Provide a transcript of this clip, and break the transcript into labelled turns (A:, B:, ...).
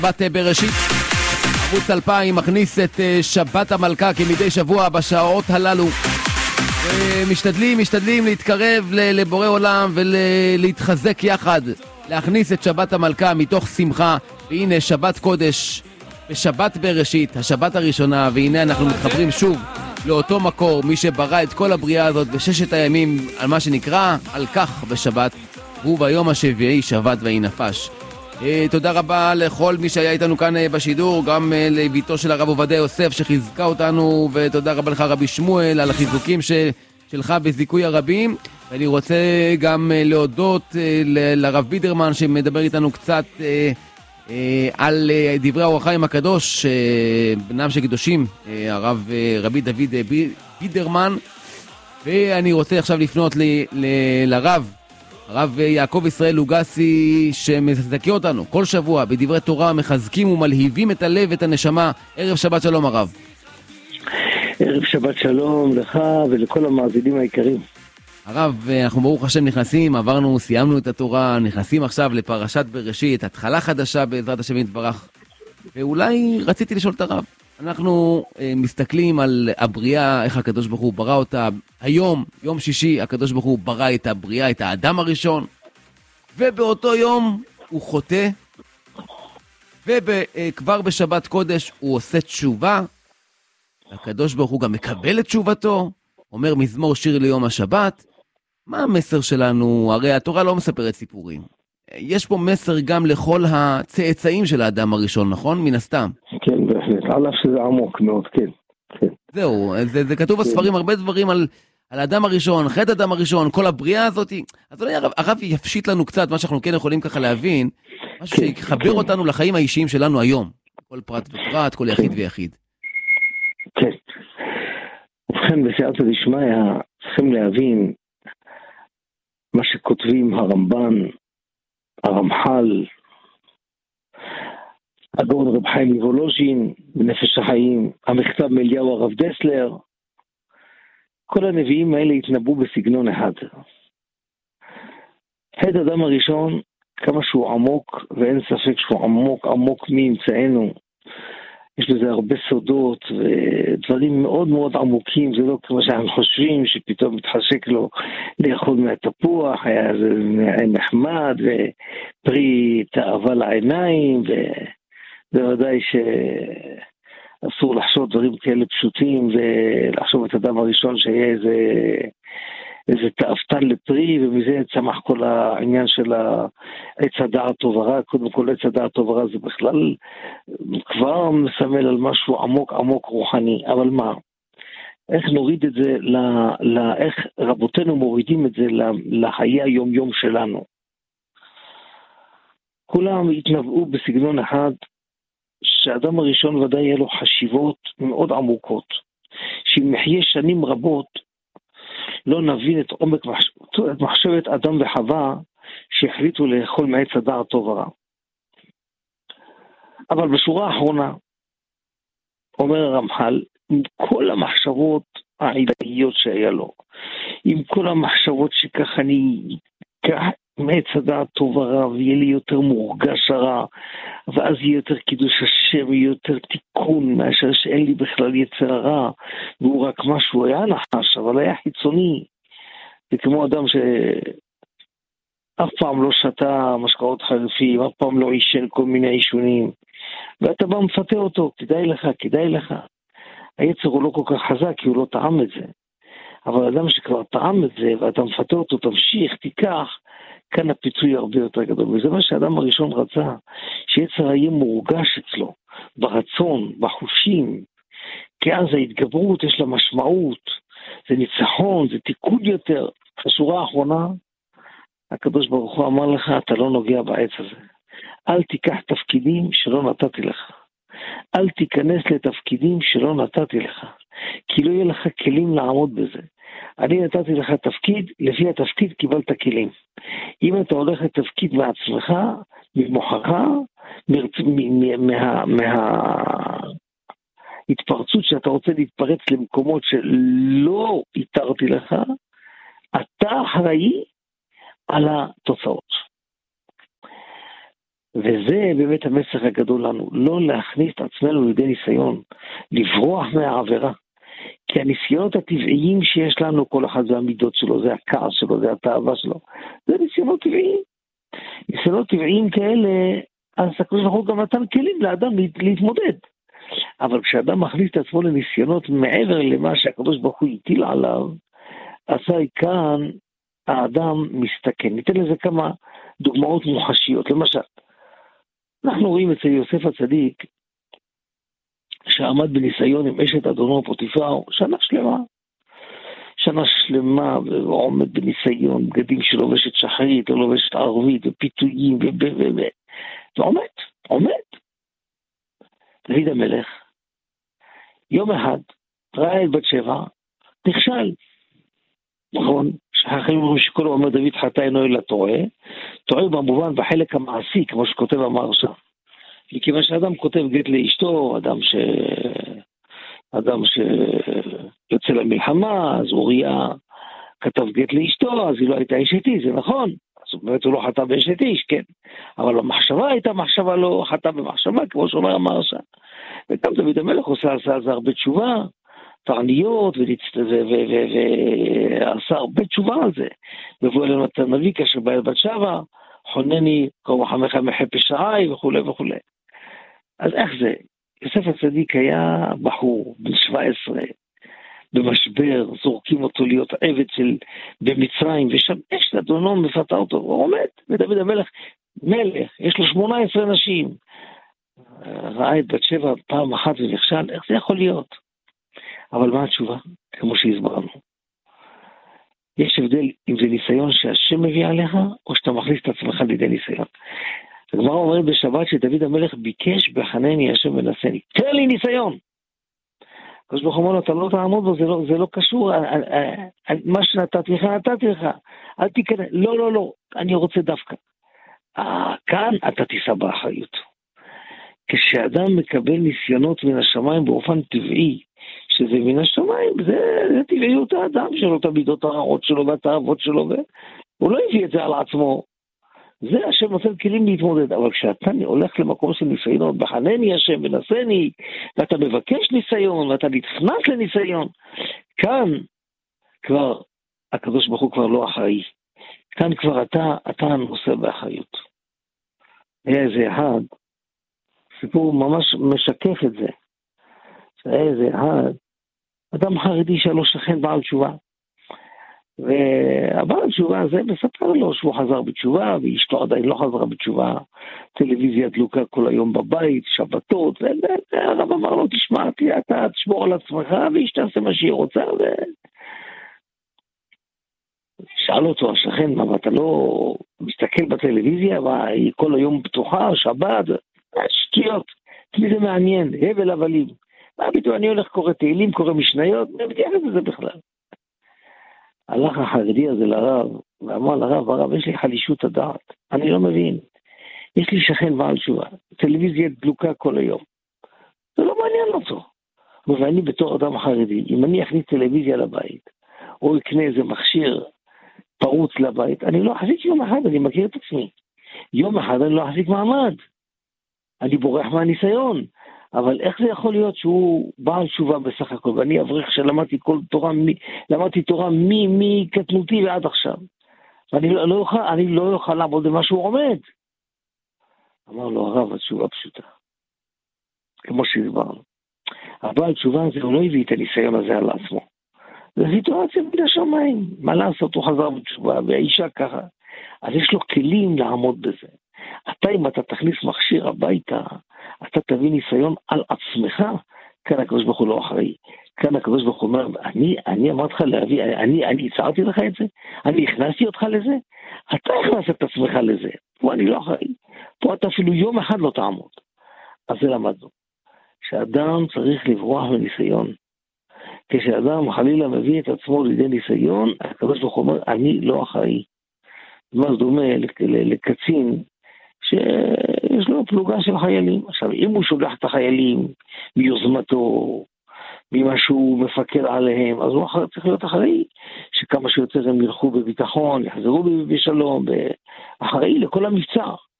A: שבת בראשית, ערוץ 2000 מכניס את שבת המלכה כמדי שבוע בשעות הללו. משתדלים להתקרב לבורא עולם ולהתחזק יחד, להכניס את שבת המלכה מתוך שמחה. והנה שבת קודש בשבת בראשית, השבת הראשונה, והנה אנחנו מתחברים שוב לאותו מקור, מי שברא את כל הבריאה הזאת בששת הימים, על מה שנקרא על כך בשבת, והוא ביום השביעי שבת ויהי נפש. תודה רבה לכל מי שהיה איתנו כאן בשידור, גם לביתו של הרב עובדיה יוסף שחיזקה אותנו, ותודה רבה לך רבי שמואל על החיזוקים שלך בזיכוי הרבים. ואני רוצה גם להודות לרב בידרמן שמדבר איתנו קצת על דברי האור החיים הקדוש, בנם של קדושים, הרב רבי דוד בידרמן. ואני רוצה עכשיו לפנות הרב יעקב ישראל לוגסי שמזכה אותנו כל שבוע בדברי תורה מחזקים ומלהיבים את הלב ואת הנשמה. ערב שבת שלום הרב.
B: ערב שבת שלום לך ולכל המאזינים היקרים.
A: הרב, אנחנו ברוך השם נכנסים, סיימנו את התורה, נכנסים עכשיו לפרשת בראשית, התחלה חדשה בעזרת השם יתברך. ואולי רציתי לשאול את הרב, אנחנו מסתכלים על הבריאה, איך הקדוש ברוך הוא ברא אותה. היום, יום שישי, הקדוש ברוך הוא ברא את הבריאה, את האדם הראשון, ובאותו יום הוא חוטא, וכבר בשבת קודש הוא עושה תשובה, הקדוש ברוך הוא גם מקבל את תשובתו, אומר מזמור שיר ליום השבת. מה המסר שלנו? הרי התורה לא מספרת סיפורים. יש פה מסר גם לכל הצאצאים של האדם הראשון, נכון? מן הסתם.
B: כן, בהחלט. על אף שזה עמוק מאוד, כן.
A: זהו, זה כתוב בספרים הרבה דברים על האדם הראשון, חטא האדם הראשון, כל הבריאה הזאת. אז אולי הרב יפשיט לנו קצת מה שאנחנו כן יכולים ככה להבין, משהו שיחבר אותנו לחיים האישיים שלנו היום. כל פרט ופרט, כל יחיד ויחיד.
B: כן. ובכן, בסייעתא דשמיא צריכים להבין מה שכותבים הרמב"ן, הרמח"ל, הגאון רב חיים מוולוז'ין בנפש החיים, המכתב מאליהו הרב דסלר. כל הנביאים האלה התנבאו בסגנון אחד. חטא האדם הראשון, כמה שהוא עמוק, ואין ספק שהוא עמוק מאמצענו, יש לזה הרבה סודות ודברים מאוד מאוד עמוקים. זה לא כמו שאנחנו חושבים שפתאום מתחשק לו לאכול מהתפוח, היה זה נחמד ופרי תאווה לעיניים, ובוודאי שאסור לחשוב דברים כאלה פשוטים ולחשוב את האדם הראשון שיהיה איזה תאוותן לפרי, ומזה צמח כל העניין של עץ הדעת טוב ורע. קודם כל עץ הדעת טוב ורע זה בכלל כבר מסמל על משהו עמוק רוחני. אבל מה? איך נוריד את זה, איך רבותינו מורידים את זה לחיי היום שלנו? כולם התנבאו בסגנון אחד, שהאדם הראשון ודאי יהיה לו חשיבות מאוד עמוקות, שאם נחיה שנים רבות לא נבין את עומק את מחשבת אדם וחווה שהחליטו לאכול מעץ הדעת טוב ורע. אבל בשורה האחרונה אומר הרמח"ל, עם כל המחשבות העילאיות שהיה לו, עם כל המחשבות שכך אני מעץ הדעת טוב ורע ויהיה לי יותר מורגש הרע, ואז יהיה יותר קידוש השם, יהיה יותר תיקון מאשר שאין לי בכלל יצר הרע, והוא רק משהו היה נחש אבל היה חיצוני. זה כמו אדם שאף פעם לא שתה משקאות חריפים, אף פעם לא עישן כל מיני עישונים, ואתה בא מפתה אותו, כדאי לך. היצר הוא לא כל כך חזק כי הוא לא טעם את זה, אבל אדם שכבר טעם את זה ואתה מפתה אותו, תמשיך, תיקח, כאן הפיצוי הרבה יותר גדול. וזה מה שהאדם הראשון רצה, שיצר יהיה מורגש אצלו, ברצון, בחושים, כי אז ההתגברות יש לה משמעות, זה ניצחון, זה תיקון יותר. בשורה האחרונה, הקדוש ברוך הוא אמר לך, אתה לא נוגע בעץ הזה. אל תיקח תפקידים שלא נתתי לך. אל תיכנס לתפקידים שלא נתתי לך, כי לא יהיה לך כלים לעמוד בזה. אני נתתי לך תפקיד, לפי התפקיד קיבלת כלים. אם אתה הולך לתפקיד מעצמך, ממוחך, מההתפרצות שאתה רוצה להתפרץ למקומות שלא התרתי לך, אתה אחראי על התוצאות. וזה באמת המסר הגדול לנו, לא להכניס את עצמנו לידי ניסיון, לברוח מהעבירה. כי הניסיונות הטבעיים שיש לנו, כל אחד זה המידות שלו, זה הכעס שלו, זה התאווה שלו, זה ניסיונות טבעיים. ניסיונות טבעיים כאלה, אז הקדוש ברוך הוא גם נתן כלים לאדם להתמודד. אבל כשאדם מכניס את עצמו לניסיונות מעבר למה שהקדוש ברוך הוא הטיל עליו, אזי כאן האדם מסתכן. ניתן לזה כמה דוגמאות מוחשיות. למשל, אנחנו רואים אצל יוסף הצדיק, שעמד בניסיון עם אשת אדונו פוטיפר שנה שלמה, ועומד בניסיון, בגדים שלובשת שחרית, או לובשת ערבית, ופיתויים, ועומד. דוד המלך, יום אחד, ראה את בת שבע, נכשל. נכון, שאחרים אומרים שכל אומר דוד חטא אינו אלא טועה במובן בחלק המעשי, כמו שכותב המהרש"א. מכיוון שאדם כותב גט לאשתו, אדם שיוצא למלחמה, אז אוריה כתב גט לאשתו, אז היא לא הייתה אשת איש, זה נכון. אז באמת הוא לא חטא באשת איש, כן. אבל המחשבה הייתה מחשבה לא חטא במחשבה, כמו שאומר המהרש"א. וגם דוד המלך עושה על זה הרבה תשובה, תעניות, ועשה הרבה תשובה על זה. מבוא אלינו את הנביא כאשר בא אל בת שבע, חונני קום חמך מחי פשעי וכו' וכו'. אז איך זה? יוסף הצדיק היה בחור בן 17, במשבר, זורקים אותו להיות עבד במצרים, ושם אשת אדונו מפתה אותו, הוא עומד, ודוד המלך מלך, יש לו 18 נשים. ראה את בת שבע פעם אחת ונכשל, איך זה יכול להיות? אבל מה התשובה? כמו שהסברנו. יש הבדל אם זה ניסיון שהשם מביא עליך, או שאתה מכניס את עצמך לידי ניסיון. הגמרא אומרת בשבת שדוד המלך ביקש בחנני השם ונשני. תן לי ניסיון. הקדוש ברוך הוא אומר לו, אתה לא תעמוד בו, זה לא קשור. מה שנתתי לך, נתתי לך. אל תיכנס. לא, אני רוצה דווקא. כאן אתה תישא באחריות. כשאדם מקבל ניסיונות מן השמיים באופן טבעי, שזה מן השמיים, זה טבעיות האדם שלו, את המידות הרעות שלו והתאוות שלו, והוא לא הביא את זה על עצמו. זה השם נותן כלים להתמודד, אבל כשאתה הולך למקום של ניסיונות, בחנני השם ונשני, ואתה מבקש ניסיון, ואתה נכנס לניסיון, כאן כבר הקדוש ברוך הוא כבר לא אחראי. כאן כבר אתה נושא באחריות. היה איזה אחד, סיפור ממש משקף את זה. היה איזה אחד, אדם חרדי שלו שכן בעל תשובה. והבעל תשובה הזה מספר לו שהוא חזר בתשובה, ואשתו עדיין לא חזרה בתשובה, טלוויזיה דלוקה כל היום בבית, שבתות, והרב אמר לו, תשמע, אתה תשמור על עצמך, ואשתה עושה מה שהיא רוצה, שאל אותו השכן, מה, אתה לא מסתכל בטלוויזיה, והיא כל היום פתוחה, שבת, שטויות, מי זה מעניין, הבל הבלים, מה פתאום אני הולך קורא תהילים, קורא משניות, מה מתייחס לזה בכלל? הלך החרדי הזה לרב, ואמר לרב, הרב, יש לי חלישות הדעת, אני לא מבין, יש לי שכן בעל תשובה, טלוויזיה דלוקה כל היום, זה לא מעניין אותו. ואני בתור אדם חרדי, אם אני אכניס טלוויזיה לבית, או אקנה איזה מכשיר פרוץ לבית, אני לא אחזיק יום אחד, אני מכיר את עצמי. יום אחד אני לא אחזיק מעמד, אני בורח מהניסיון. אבל איך זה יכול להיות שהוא בעל תשובה בסך הכל, ואני אברך שלמדתי למדתי תורה מקטנותי ועד עכשיו, ואני לא אוכל לעבוד במה שהוא עומד. אמר לו הרב, התשובה פשוטה, כמו שהסברנו. הבעל תשובה הזה, הוא לא הביא את הניסיון הזה על עצמו. זה סיטואציה בין השמיים, מה לעשות, הוא חזר בתשובה, והאישה ככה. אז יש לו כלים לעמוד בזה. אם אתה תכניס מכשיר הביתה, אתה תביא ניסיון על עצמך, כאן הקדוש ברוך הוא לא אחראי. כאן הקדוש ברוך הוא אומר, אני אמרתי לך להביא, אני הצעתי לך את זה, אני הכנסתי אותך לזה, אתה הכנסת את עצמך לזה, פה אני לא אחראי, פה אתה אפילו יום אחד לא תעמוד. אז זה למדנו, שאדם צריך לברוח מניסיון. כשאדם חלילה מביא את עצמו לידי ניסיון, הקדוש ברוך הוא אומר, אני לא אחראי. מה זה דומה לקצין, שיש לו פלוגה של חיילים. עכשיו, אם הוא שולח את החיילים מיוזמתו, ממה שהוא מפקד עליהם, אז הוא צריך להיות אחראי, שכמה שיותר הם ילכו בביטחון, יחזרו בשלום, אחראי לכל המבצע.